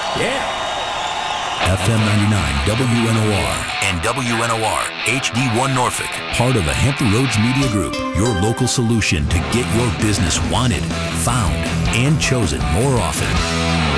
Yeah. FM 99 WNOR and WNOR HD1 Norfolk. Part of the Hampton Roads Media Group. Your local solution to get your business wanted, found, and chosen more often.